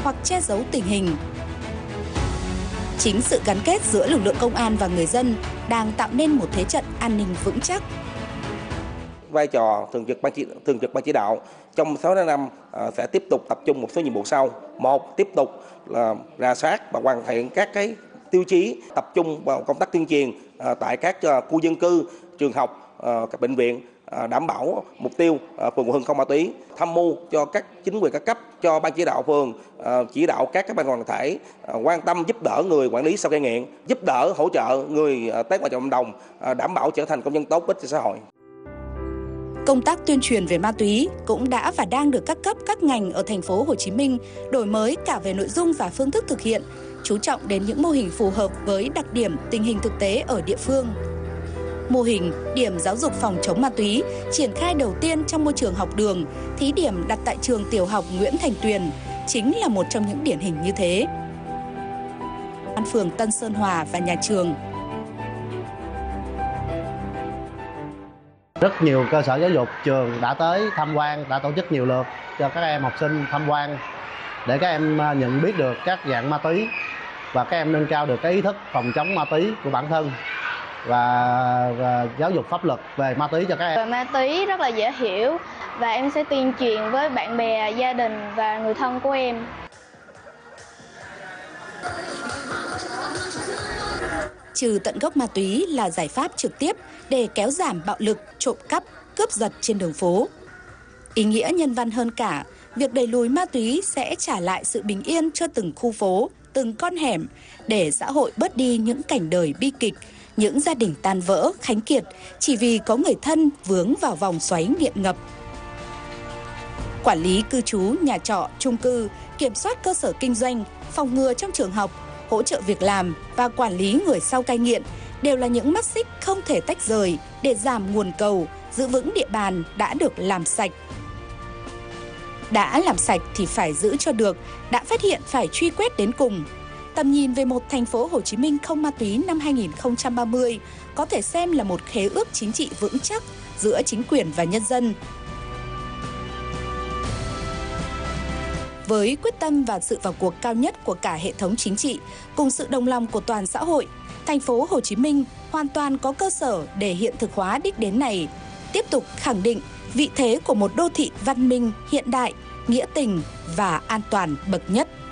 hoặc che giấu tình hình. Chính sự gắn kết giữa lực lượng công an và người dân đang tạo nên một thế trận an ninh vững chắc. Vai trò thường trực ban chỉ đạo trong 6 năm sẽ tiếp tục tập trung một số nhiệm vụ sau. Một, tiếp tục là rà soát và hoàn thiện các cái tiêu chí, tập trung vào công tác tuyên truyền tại các khu dân cư, trường học, các bệnh viện, đảm bảo mục tiêu phường Mộ Hưng không ma túy, tham mưu cho các chính quyền các cấp, cho ban chỉ đạo phường chỉ đạo các ban đoàn thể quan tâm giúp đỡ người quản lý sau cai nghiện, giúp đỡ hỗ trợ người tái hòa nhập cộng đồng, đảm bảo trở thành công dân tốt ích cho xã hội. Công tác tuyên truyền về ma túy cũng đã và đang được các cấp các ngành ở thành phố Hồ Chí Minh đổi mới cả về nội dung và phương thức thực hiện, chú trọng đến những mô hình phù hợp với đặc điểm tình hình thực tế ở địa phương. Mô hình điểm giáo dục phòng chống ma túy triển khai đầu tiên trong môi trường học đường, thí điểm đặt tại trường tiểu học Nguyễn Thành Tuyền chính là một trong những điển hình như thế. Phường Tân Sơn Hòa và nhà trường. Rất nhiều cơ sở giáo dục, trường đã tới tham quan, đã tổ chức nhiều lượt cho các em học sinh tham quan để các em nhận biết được các dạng ma túy và các em nâng cao được cái ý thức phòng chống ma túy của bản thân và giáo dục pháp luật về ma túy cho các em. Ma túy rất là dễ hiểu và em sẽ tuyên truyền với bạn bè, gia đình và người thân của em. Trừ tận gốc ma túy là giải pháp trực tiếp để kéo giảm bạo lực, trộm cắp, cướp giật trên đường phố. Ý nghĩa nhân văn hơn cả, việc đẩy lùi ma túy sẽ trả lại sự bình yên cho từng khu phố, từng con hẻm, để xã hội bớt đi những cảnh đời bi kịch, những gia đình tan vỡ, khánh kiệt chỉ vì có người thân vướng vào vòng xoáy nghiện ngập. Quản lý cư trú, nhà trọ, chung cư, kiểm soát cơ sở kinh doanh, phòng ngừa trong trường học, hỗ trợ việc làm và quản lý người sau cai nghiện đều là những mắt xích không thể tách rời để giảm nguồn cầu, giữ vững địa bàn đã được làm sạch. Đã làm sạch thì phải giữ cho được, đã phát hiện phải truy quét đến cùng. Tầm nhìn về một thành phố Hồ Chí Minh không ma túy năm 2030 có thể xem là một khế ước chính trị vững chắc giữa chính quyền và nhân dân. Với quyết tâm và sự vào cuộc cao nhất của cả hệ thống chính trị, cùng sự đồng lòng của toàn xã hội, thành phố Hồ Chí Minh hoàn toàn có cơ sở để hiện thực hóa đích đến này, tiếp tục khẳng định vị thế của một đô thị văn minh, hiện đại, nghĩa tình và an toàn bậc nhất.